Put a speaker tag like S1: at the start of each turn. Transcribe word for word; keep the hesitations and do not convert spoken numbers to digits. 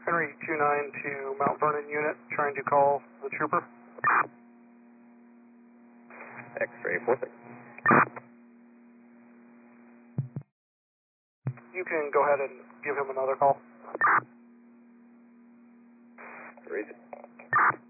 S1: Henry two nine to Mount Vernon unit, trying to call the trooper.
S2: X-ray four six.
S1: You can go ahead and give him another call.
S2: Read it.